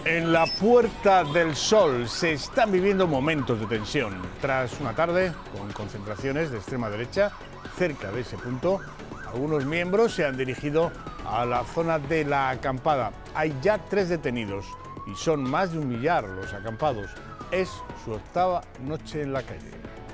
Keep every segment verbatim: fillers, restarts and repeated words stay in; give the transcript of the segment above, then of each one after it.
En la Puerta del Sol se están viviendo momentos de tensión. Tras una tarde con concentraciones de extrema derecha cerca de ese punto, algunos miembros se han dirigido a la zona de la acampada. Hay ya tres detenidos y son más de un millar los acampados. Es su octava noche en la calle.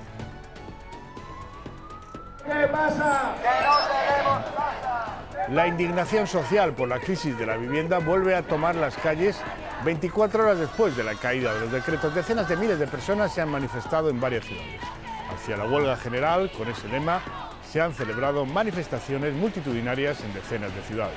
¿Qué pasa? Que no tenemos casa. La indignación social por la crisis de la vivienda vuelve a tomar las calles veinticuatro horas después de la caída de los decretos. Decenas de miles de personas se han manifestado en varias ciudades. Hacia la huelga general, con ese lema, se han celebrado manifestaciones multitudinarias en decenas de ciudades.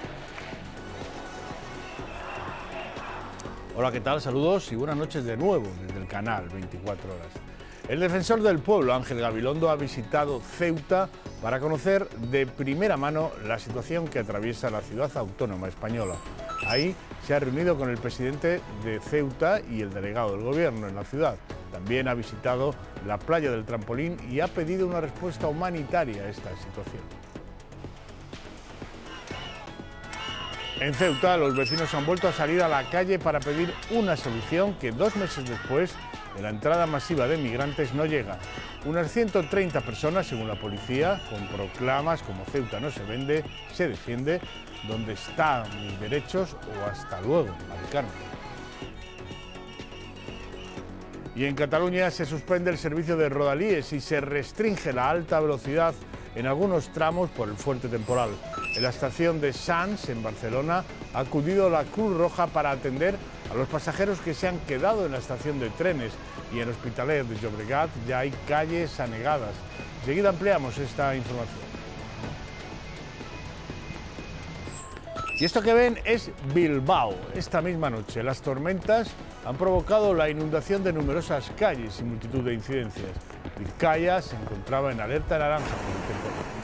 Hola, ¿qué tal? Saludos y buenas noches de nuevo desde el canal veinticuatro horas. El defensor del pueblo, Ángel Gabilondo, ha visitado Ceuta para conocer de primera mano la situación que atraviesa la ciudad autónoma española. Ahí se ha reunido con el presidente de Ceuta y el delegado del gobierno en la ciudad. También ha visitado la playa del Trampolín y ha pedido una respuesta humanitaria a esta situación. En Ceuta, los vecinos han vuelto a salir a la calle para pedir una solución que dos meses después de la entrada masiva de migrantes no llega. Unas ciento treinta personas, según la policía, con proclamas como Ceuta no se vende, se defiende, donde están mis derechos o hasta luego, Mari Carmen. Y en Cataluña se suspende el servicio de rodalíes y se restringe la alta velocidad en algunos tramos por el fuerte temporal. En la estación de Sants, en Barcelona, ha acudido la Cruz Roja para atender a los pasajeros que se han quedado en la estación de trenes, y en Hospitalet de Llobregat ya hay calles anegadas. Enseguida ampliamos esta información. Y esto que ven es Bilbao. Esta misma noche las tormentas han provocado la inundación de numerosas calles y multitud de incidencias. Vizcaya se encontraba en alerta naranja por el temporal.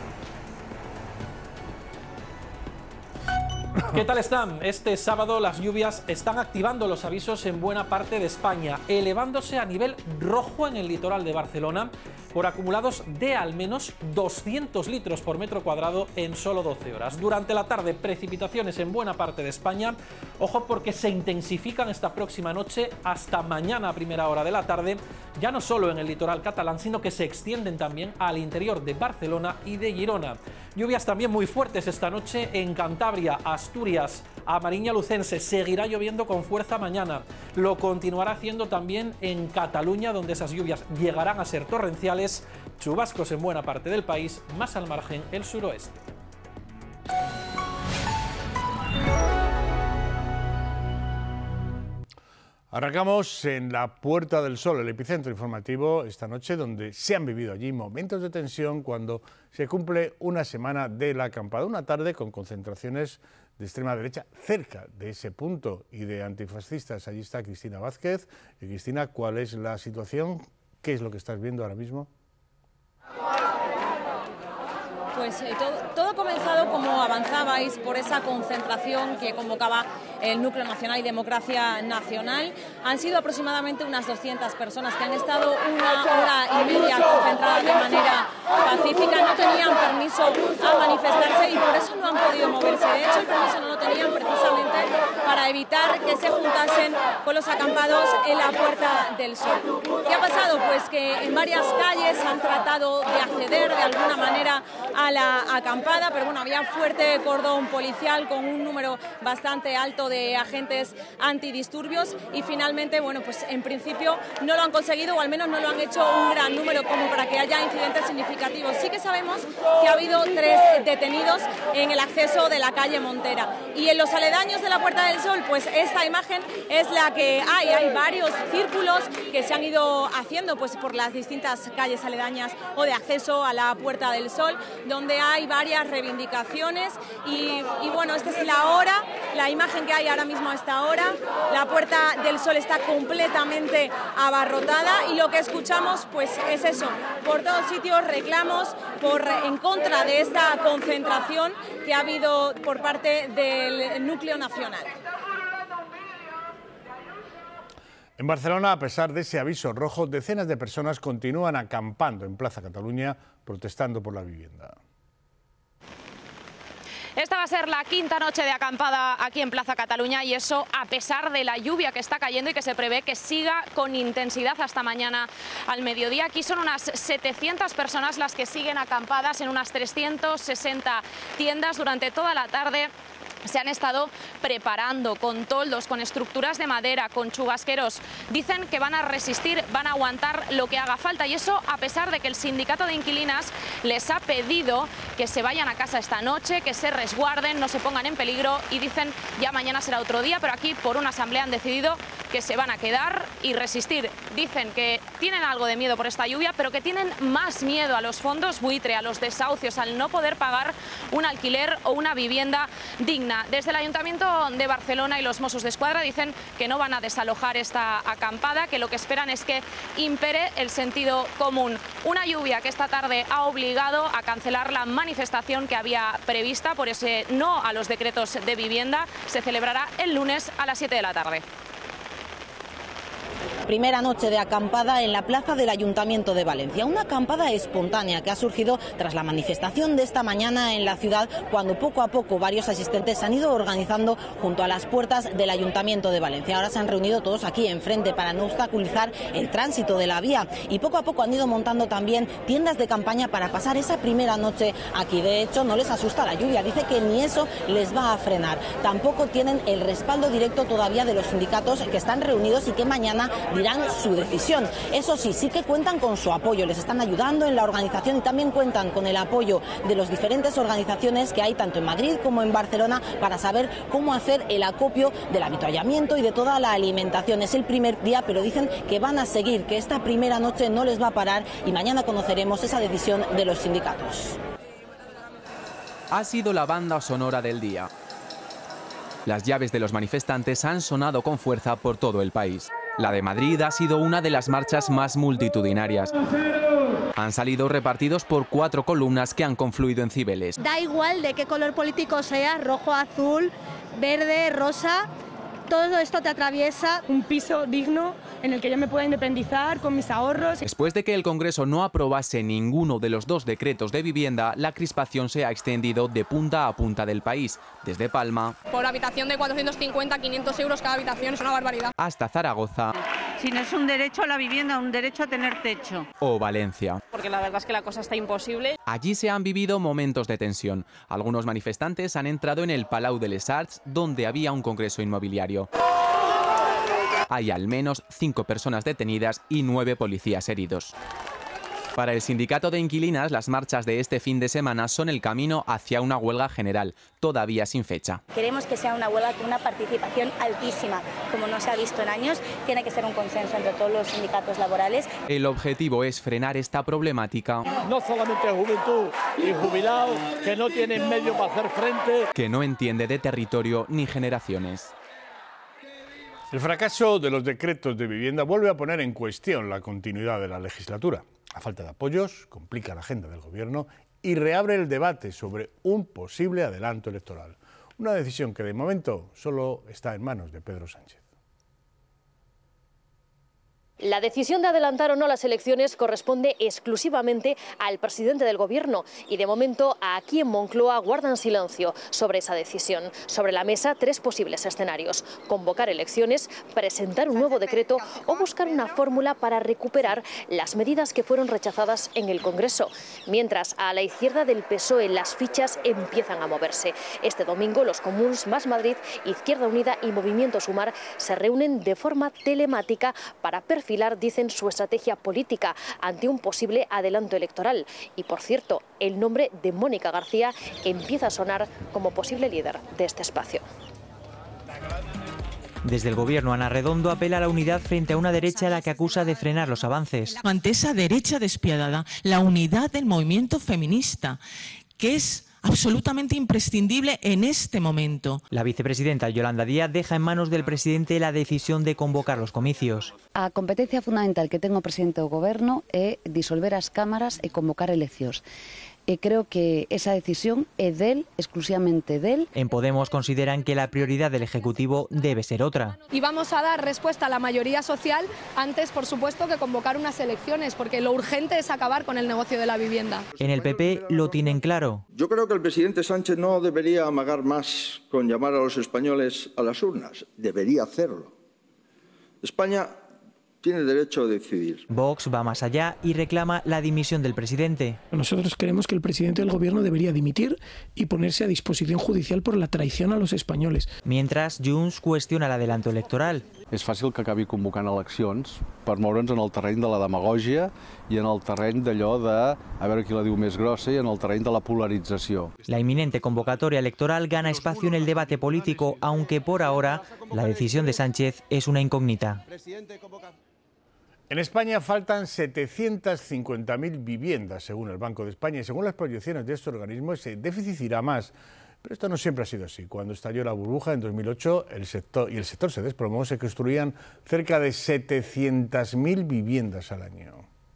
¿Qué tal están? Este sábado las lluvias están activando los avisos en buena parte de España, elevándose a nivel rojo en el litoral de Barcelona por acumulados de al menos doscientos litros por metro cuadrado en solo doce horas. Durante la tarde, precipitaciones en buena parte de España. Ojo, porque se intensifican esta próxima noche hasta mañana a primera hora de la tarde, ya no solo en el litoral catalán, sino que se extienden también al interior de Barcelona y de Girona. Lluvias también muy fuertes esta noche en Cantabria, Asturias, a Mariña Lucense. Seguirá lloviendo con fuerza mañana. Lo continuará haciendo también en Cataluña, donde esas lluvias llegarán a ser torrenciales. Chubascos en buena parte del país, más al margen el suroeste. Arrancamos en la Puerta del Sol, el epicentro informativo esta noche, donde se han vivido allí momentos de tensión cuando se cumple una semana de la acampada. Una tarde con concentraciones de extrema derecha cerca de ese punto y de antifascistas. Allí está Cristina Vázquez. Y Cristina, ¿cuál es la situación? ¿Qué es lo que estás viendo ahora mismo? Pues eh, todo, todo ha comenzado, como avanzabais, por esa concentración que convocaba el Núcleo Nacional y Democracia Nacional. Han sido aproximadamente unas doscientas personas que han estado una hora y media concentradas de manera pacífica. No tenían permiso a manifestarse y por eso no han podido moverse. De hecho, el permiso no lo tenían precisamente para evitar que se juntasen con los acampados en la Puerta del Sol. ¿Qué ha pasado? Pues que en varias calles han tratado de acceder de alguna manera a la acampada, pero bueno, había fuerte cordón policial con un número bastante alto de agentes antidisturbios y finalmente, bueno, pues en principio no lo han conseguido, o al menos no lo han hecho un gran número como para que haya incidentes significativos. Sí que sabemos que ha habido tres detenidos en el acceso de la calle Montera. Y en los aledaños de la Puerta del Sol, pues esta imagen es la que hay. Hay varios círculos que se han ido haciendo pues por las distintas calles aledañas o de acceso a la Puerta del Sol, donde hay varias reivindicaciones y, y bueno, esta es la hora, la imagen que hay ahora mismo a esta hora. La Puerta del Sol está completamente abarrotada y lo que escuchamos pues es eso, por todos sitios reclamos por, en contra de esta concentración que ha habido por parte del Núcleo Nacional. En Barcelona, a pesar de ese aviso rojo, decenas de personas continúan acampando en Plaza Cataluña protestando por la vivienda. Esta va a ser la quinta noche de acampada aquí en Plaza Cataluña y eso a pesar de la lluvia que está cayendo y que se prevé que siga con intensidad hasta mañana al mediodía. Aquí son unas setecientas personas las que siguen acampadas en unas trescientas sesenta tiendas durante toda la tarde. Se han estado preparando con toldos, con estructuras de madera, con chubasqueros. Dicen que van a resistir, van a aguantar lo que haga falta y eso a pesar de que el sindicato de inquilinas les ha pedido que se vayan a casa esta noche, que se resguarden, no se pongan en peligro y dicen ya mañana será otro día, pero aquí por una asamblea han decidido que se van a quedar y resistir. Dicen que tienen algo de miedo por esta lluvia, pero que tienen más miedo a los fondos buitre, a los desahucios, al no poder pagar un alquiler o una vivienda digna. Desde el Ayuntamiento de Barcelona y los Mossos d'Esquadra dicen que no van a desalojar esta acampada, que lo que esperan es que impere el sentido común. Una lluvia que esta tarde ha obligado a cancelar la manifestación que había prevista por ese no a los decretos de vivienda. Se celebrará el lunes a las siete de la tarde. Primera noche de acampada en la plaza del Ayuntamiento de Valencia. Una acampada espontánea que ha surgido tras la manifestación de esta mañana en la ciudad, cuando poco a poco varios asistentes se han ido organizando junto a las puertas del Ayuntamiento de Valencia. Ahora se han reunido todos aquí enfrente para no obstaculizar el tránsito de la vía y poco a poco han ido montando también tiendas de campaña para pasar esa primera noche aquí. De hecho, no les asusta la lluvia, dice que ni eso les va a frenar. Tampoco tienen el respaldo directo todavía de los sindicatos que están reunidos y que mañana dirán su decisión. Eso sí, sí que cuentan con su apoyo, les están ayudando en la organización y también cuentan con el apoyo de las diferentes organizaciones que hay tanto en Madrid como en Barcelona para saber cómo hacer el acopio del avituallamiento y de toda la alimentación. Es el primer día, pero dicen que van a seguir, que esta primera noche no les va a parar y mañana conoceremos esa decisión de los sindicatos. Ha sido la banda sonora del día. Las llaves de los manifestantes han sonado con fuerza por todo el país. La de Madrid ha sido una de las marchas más multitudinarias. Han salido repartidos por cuatro columnas que han confluido en Cibeles. Da igual de qué color político sea, rojo, azul, verde, rosa, todo esto te atraviesa. Un piso digno en el que yo me pueda independizar con mis ahorros. Después de que el Congreso no aprobase ninguno de los dos decretos de vivienda, la crispación se ha extendido de punta a punta del país, desde Palma, por habitación de cuatrocientos cincuenta a quinientos euros cada habitación, es una barbaridad, hasta Zaragoza. Si no es un derecho a la vivienda, un derecho a tener techo. O Valencia. Porque la verdad es que la cosa está imposible. Allí se han vivido momentos de tensión. Algunos manifestantes han entrado en el Palau de les Arts, donde había un congreso inmobiliario. Hay al menos cinco personas detenidas y nueve policías heridos. Para el sindicato de inquilinas, las marchas de este fin de semana son el camino hacia una huelga general, todavía sin fecha. Queremos que sea una huelga con una participación altísima, como no se ha visto en años. Tiene que ser un consenso entre todos los sindicatos laborales. El objetivo es frenar esta problemática. No solamente juventud y jubilados que no tienen medio para hacer frente. Que no entiende de territorio ni generaciones. El fracaso de los decretos de vivienda vuelve a poner en cuestión la continuidad de la legislatura. La falta de apoyos complica la agenda del Gobierno y reabre el debate sobre un posible adelanto electoral. Una decisión que de momento solo está en manos de Pedro Sánchez. La decisión de adelantar o no las elecciones corresponde exclusivamente al presidente del Gobierno y de momento aquí en Moncloa guardan silencio sobre esa decisión. Sobre la mesa tres posibles escenarios: convocar elecciones, presentar un nuevo decreto o buscar una fórmula para recuperar las medidas que fueron rechazadas en el Congreso. Mientras a la izquierda del P S O E las fichas empiezan a moverse. Este domingo los Comuns, Más Madrid, Izquierda Unida y Movimiento Sumar se reúnen de forma telemática para perfilar, dicen, su estrategia política ante un posible adelanto electoral. Y por cierto, el nombre de Mónica García empieza a sonar como posible líder de este espacio. Desde el Gobierno, Ana Redondo apela a la unidad frente a una derecha a la que acusa de frenar los avances. Ante esa derecha despiadada, la unidad del movimiento feminista, que es absolutamente imprescindible en este momento. La vicepresidenta Yolanda Díaz deja en manos del presidente la decisión de convocar los comicios. A competencia fundamental que ten o presidente do Goberno é disolver as cámaras e convocar eleccións. eh, creo que esa decisión es de él, exclusivamente de él. En Podemos consideran que la prioridad del Ejecutivo debe ser otra. Y vamos a dar respuesta a la mayoría social antes, por supuesto, que convocar unas elecciones, porque lo urgente es acabar con el negocio de la vivienda. En el P P lo tienen claro. Yo creo que el presidente Sánchez no debería amagar más con llamar a los españoles a las urnas. Debería hacerlo. España tiene derecho a decidir. Vox va más allá y reclama la dimisión del presidente. Nosotros creemos que el presidente del gobierno debería dimitir y ponerse a disposición judicial por la traición a los españoles. Mientras, Junts cuestiona el adelanto electoral. És fàcil que acabi convocant eleccions per moure'ns en el terreny de la demagògia i en el terreny d'allò de a veure qui la diu més grossa i en el terreny de la polarització. La inminente convocatoria electoral gana espacio en el debate político, aunque por ahora la decisión de Sánchez es una incógnita. En España faltan setecientas cincuenta mil viviendas, según el Banco de España, y según las proyecciones de este organismo, ese déficit irá más. Pero esto no siempre ha sido así. Cuando estalló la burbuja en dos mil ocho el sector, y el sector se desplomó, se construían cerca de setecientas mil viviendas al año.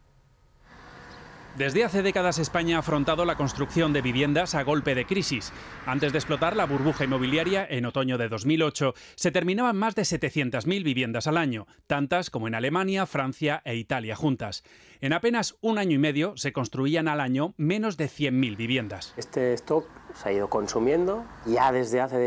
Desde hace décadas España ha afrontado la construcción de viviendas a golpe de crisis. Antes de explotar la burbuja inmobiliaria en otoño de dos mil ocho, se terminaban más de setecientas mil viviendas al año, tantas como en Alemania, Francia e Italia juntas. En apenas un año y medio se construían al año menos de cien mil viviendas. Este stock se ha ido consumiendo ya desde hace